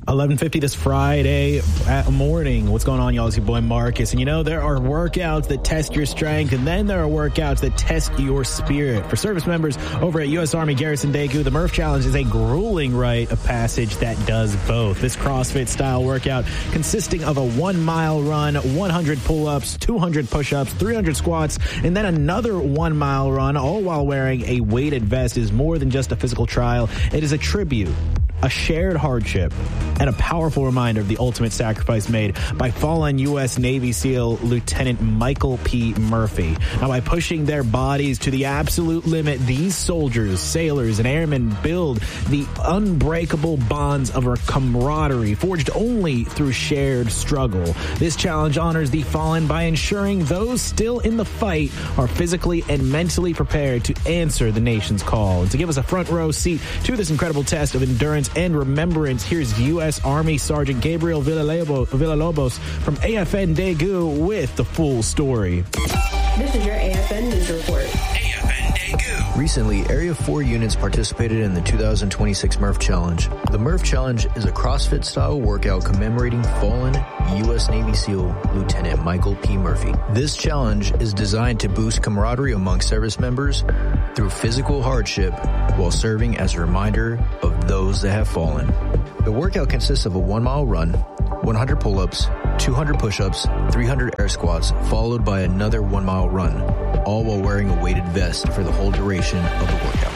11:50 this Friday morning. What's going on, y'all? It's your boy Marcus. And there are workouts that test your strength, and then there are workouts that test your spirit. For service members over at U.S. Army Garrison Daegu, the Murph Challenge is a grueling rite of passage that does both. This CrossFit-style workout consisting of a 1 mile run, 100 pull-ups, 200 push-ups, 300 squats, and then another 1 mile run, all while wearing a weighted vest, is more than just a physical trial. It is a tribute, a shared hardship, and a powerful reminder of the ultimate sacrifice made by fallen U.S. Navy SEAL Lieutenant Michael P. Murphy. Now, by pushing their bodies to the absolute limit, these soldiers, sailors, and airmen build the unbreakable bonds of a camaraderie forged only through shared struggle. This challenge honors the fallen by ensuring those still in the fight are physically and mentally prepared to answer the nation's call. And to give us a front row seat to this incredible test of endurance and remembrance, here's U.S. Army Sergeant Gabriel Villalobos from AFN Daegu with the full story. This is your AFN News Report. AFN Daegu. Recently, Area 4 units participated in the 2026 Murph Challenge. The Murph Challenge is a CrossFit-style workout commemorating fallen U.S. Navy SEAL Lieutenant Michael P. Murphy. This challenge is designed to boost camaraderie among service members through physical hardship while serving as a reminder of those that have fallen. The workout consists of a 1 mile run, 100 pull-ups, 200 push-ups, 300 air squats, followed by another 1 mile run, all while wearing a weighted vest for the whole duration of the workout.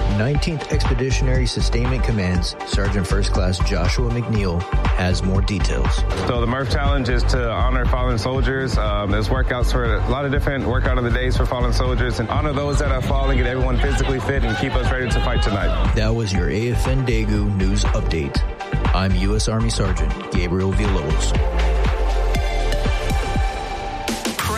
19th Expeditionary Sustainment Command's Sergeant First Class Joshua McNeil has more details. So the Murph Challenge is to honor fallen soldiers. There's workouts for a lot of different workout of the days for fallen soldiers and honor those that are falling, get everyone physically fit, and keep us ready to fight tonight. That was your AFN Daegu News Update. I'm U.S. Army Sergeant Gabriel Villalobos.